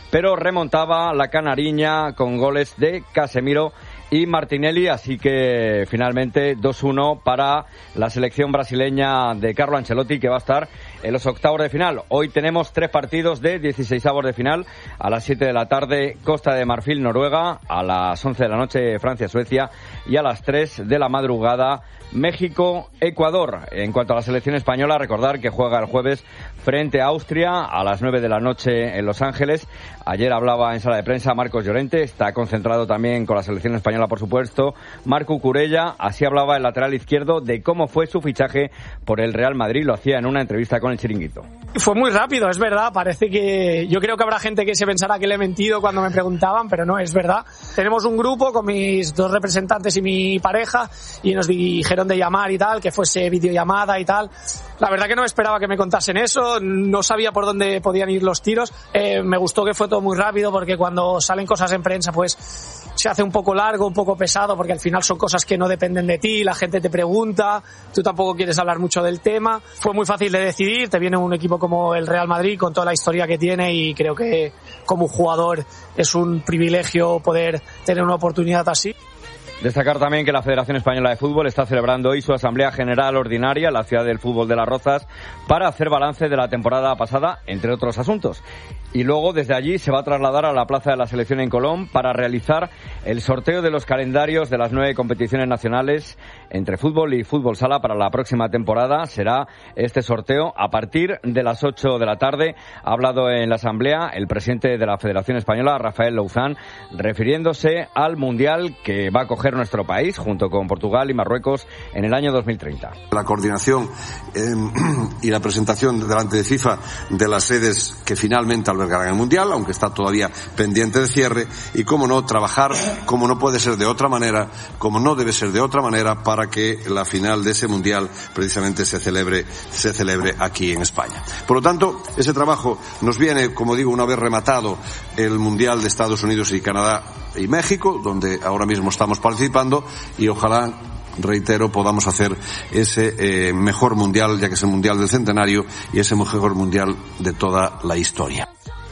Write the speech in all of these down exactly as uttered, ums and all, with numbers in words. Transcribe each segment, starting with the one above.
pero remontaba la canariña con goles de Casemiro y Martinelli, así que finalmente dos uno para la selección brasileña de Carlo Ancelotti, que va a estar en los octavos de final. Hoy tenemos tres partidos de dieciseisavos de final. A las siete de la tarde, Costa de Marfil, Noruega. A las once de la noche, Francia, Suecia. Y a las tres de la madrugada, México, Ecuador. En cuanto a la selección española, recordar que juega el jueves frente a Austria a las nueve de la noche en Los Ángeles. Ayer hablaba en sala de prensa Marcos Llorente, está concentrado también con la selección española, por supuesto, Marco Curella. Así hablaba el lateral izquierdo de cómo fue su fichaje por el Real Madrid. Lo hacía en una entrevista con El Chiringuito. Fue muy rápido, es verdad. Parece que yo creo que habrá gente que se pensará que le he mentido cuando me preguntaban, pero no, es verdad. Tenemos un grupo con mis dos representantes y mi pareja y nos dijeron de llamar y tal, que fuese videollamada y tal. La verdad que no esperaba que me contasen eso, no sabía por dónde podían ir los tiros. Eh, me gustó que fue todo muy rápido, porque cuando salen cosas en prensa pues se hace un poco largo, un poco pesado, porque al final son cosas que no dependen de ti, la gente te pregunta, tú tampoco quieres hablar mucho del tema. Fue muy fácil de decidir, te viene un equipo como el Real Madrid con toda la historia que tiene y creo que como jugador es un privilegio poder tener una oportunidad así. Destacar también que la Federación Española de Fútbol está celebrando hoy su Asamblea General Ordinaria en la ciudad del fútbol de Las Rozas para hacer balance de la temporada pasada, entre otros asuntos. Y luego desde allí se va a trasladar a la Plaza de la Selección en Colón para realizar el sorteo de los calendarios de las nueve competiciones nacionales entre fútbol y fútbol sala para la próxima temporada. Será este sorteo a partir de las ocho de la tarde. Ha hablado en la Asamblea el presidente de la Federación Española, Rafael Louzán, refiriéndose al Mundial que va a coger nuestro país junto con Portugal y Marruecos en el año dos mil treinta. La coordinación eh, y la presentación delante de FIFA de las sedes que finalmente albergarán el Mundial, aunque está todavía pendiente de cierre, y cómo no trabajar, como no puede ser de otra manera, como no debe ser de otra manera, para que la final de ese Mundial precisamente se celebre, se celebre aquí en España. Por lo tanto, ese trabajo nos viene, como digo, una vez rematado el Mundial de Estados Unidos y Canadá y México, donde ahora mismo estamos participando, y ojalá, reitero, podamos hacer ese eh, mejor mundial, ya que es el mundial del centenario y ese mejor mundial de toda la historia.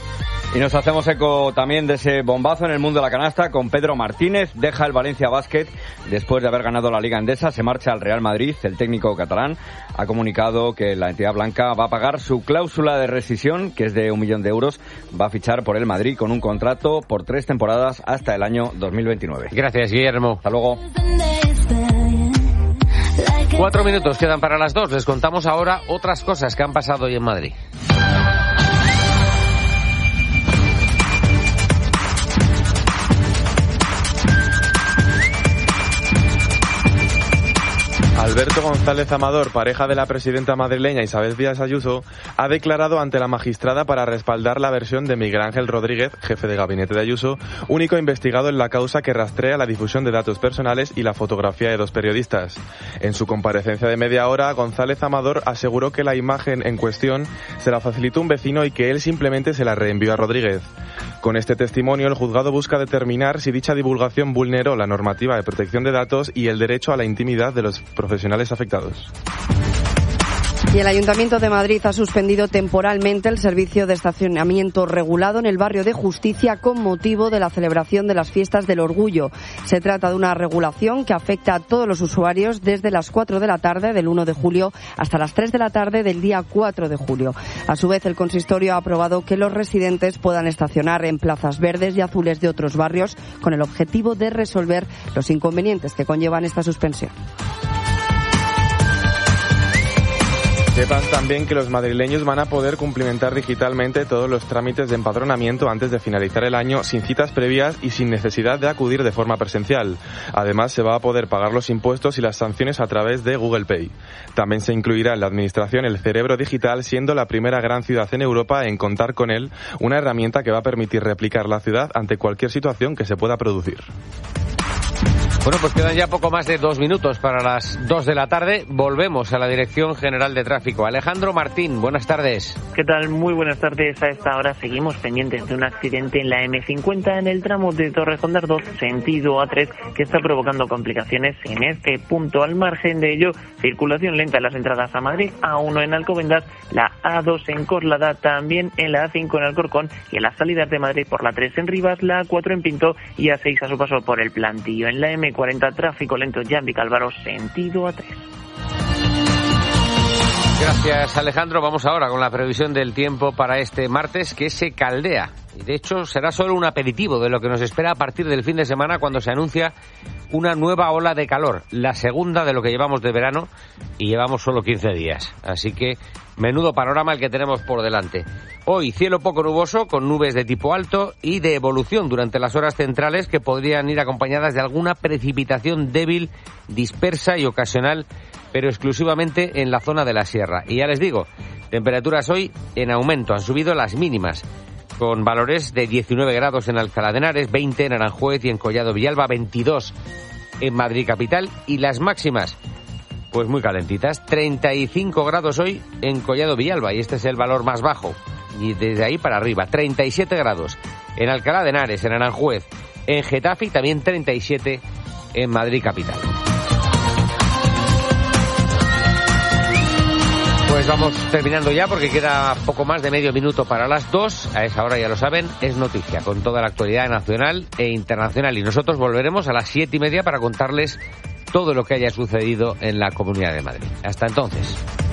Y nos hacemos eco también de ese bombazo en el mundo de la canasta con Pedro Martínez. Deja el Valencia Basket después de haber ganado la Liga Endesa. Se marcha al Real Madrid. El técnico catalán ha comunicado que la entidad blanca va a pagar su cláusula de rescisión, que es de un millón de euros. Va a fichar por el Madrid con un contrato por tres temporadas hasta el año dos mil veintinueve. Gracias, Guillermo. Hasta luego. Cuatro minutos quedan para las dos. Les contamos ahora otras cosas que han pasado hoy en Madrid. Alberto González Amador, pareja de la presidenta madrileña Isabel Díaz Ayuso, ha declarado ante la magistrada para respaldar la versión de Miguel Ángel Rodríguez, jefe de gabinete de Ayuso, único investigado en la causa que rastrea la difusión de datos personales y la fotografía de dos periodistas. En su comparecencia de media hora, González Amador aseguró que la imagen en cuestión se la facilitó un vecino y que él simplemente se la reenvió a Rodríguez. Con este testimonio, el juzgado busca determinar si dicha divulgación vulneró la normativa de protección de datos y el derecho a la intimidad de los profesionales afectados. Y el Ayuntamiento de Madrid ha suspendido temporalmente el servicio de estacionamiento regulado en el barrio de Justicia con motivo de la celebración de las fiestas del Orgullo. Se trata de una regulación que afecta a todos los usuarios desde las cuatro de la tarde del uno de julio hasta las tres de la tarde del día cuatro de julio. A su vez, el consistorio ha aprobado que los residentes puedan estacionar en plazas verdes y azules de otros barrios con el objetivo de resolver los inconvenientes que conllevan esta suspensión. Sepan también que los madrileños van a poder cumplimentar digitalmente todos los trámites de empadronamiento antes de finalizar el año sin citas previas y sin necesidad de acudir de forma presencial. Además, se va a poder pagar los impuestos y las sanciones a través de Google Pay. También se incluirá en la administración el cerebro digital, siendo la primera gran ciudad en Europa en contar con él, una herramienta que va a permitir replicar la ciudad ante cualquier situación que se pueda producir. Bueno, pues quedan ya poco más de dos minutos para las dos de la tarde. Volvemos a la Dirección General de Tráfico. Alejandro Martín, buenas tardes. ¿Qué tal? Muy buenas tardes. A esta hora seguimos pendientes de un accidente en la eme cincuenta en el tramo de Torrejón Ardoz, sentido A tres, que está provocando complicaciones en este punto. Al margen de ello, circulación lenta en las entradas a Madrid, A uno en Alcobendas, la A dos en Coslada, también en la A cinco en Alcorcón y en las salidas de Madrid por la tres en Rivas, la A cuatro en Pinto y A seis a su paso por el Plantillo. En la eme cuarenta, tráfico lento ya en Vicálvaro, sentido A tres. Gracias, Alejandro. Vamos ahora con la previsión del tiempo para este martes, que se caldea. Y de hecho será solo un aperitivo de lo que nos espera a partir del fin de semana, cuando se anuncia una nueva ola de calor, la segunda de lo que llevamos de verano, y llevamos solo quince días. Así que menudo panorama el que tenemos por delante. Hoy cielo poco nuboso, con nubes de tipo alto y de evolución durante las horas centrales, que podrían ir acompañadas de alguna precipitación débil, dispersa y ocasional, pero exclusivamente en la zona de la sierra. Y ya les digo, temperaturas hoy en aumento, han subido las mínimas, con valores de diecinueve grados en Alcalá de Henares, veinte en Aranjuez y en Collado Villalba, veintidós en Madrid capital, y las máximas, pues muy calentitas, treinta y cinco grados hoy en Collado Villalba, y este es el valor más bajo, y desde ahí para arriba, treinta y siete grados en Alcalá de Henares, en Aranjuez, en Getafe y también treinta y siete en Madrid capital. Pues vamos terminando ya, porque queda poco más de medio minuto para las dos. A esa hora, ya lo saben, es noticia, con toda la actualidad nacional e internacional. Y nosotros volveremos a las siete y media para contarles todo lo que haya sucedido en la Comunidad de Madrid. Hasta entonces.